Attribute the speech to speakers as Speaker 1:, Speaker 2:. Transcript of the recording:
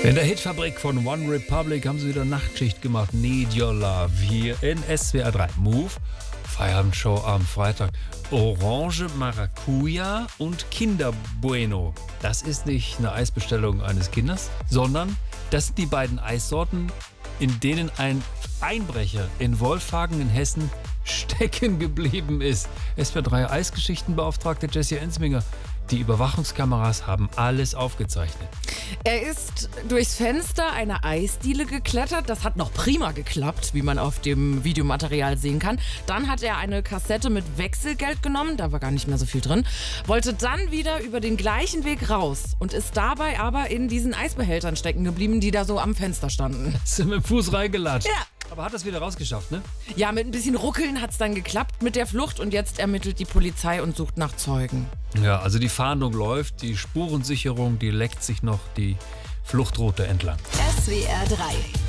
Speaker 1: In der Hitfabrik von One Republic haben sie wieder Nachtschicht gemacht. Need Your Love hier in SWR 3. Move, Feierabendshow am Freitag. Orange, Maracuja und Kinder Bueno. Das ist nicht eine Eisbestellung eines Kindes, sondern das sind die beiden Eissorten, in denen ein Einbrecher in Wolfhagen in Hessen stecken geblieben ist. SWR 3 Eisgeschichtenbeauftragte Jessie Ensminger. Die Überwachungskameras haben alles aufgezeichnet.
Speaker 2: Er ist durchs Fenster einer Eisdiele geklettert. Das hat noch prima geklappt, wie man auf dem Videomaterial sehen kann. Dann hat er eine Kassette mit Wechselgeld genommen. Da war gar nicht mehr so viel drin. Wollte dann wieder über den gleichen Weg raus und ist dabei aber in diesen Eisbehältern stecken geblieben, die da so am Fenster standen.
Speaker 1: Ist mit dem Fuß reingelatscht.
Speaker 2: Ja.
Speaker 1: Aber hat das wieder rausgeschafft, ne?
Speaker 2: Ja, mit ein bisschen Ruckeln hat es dann geklappt mit der Flucht und jetzt ermittelt die Polizei und sucht nach Zeugen.
Speaker 1: Ja, also die Fahndung läuft, die Spurensicherung, die leckt sich noch die Fluchtroute entlang.
Speaker 3: SWR 3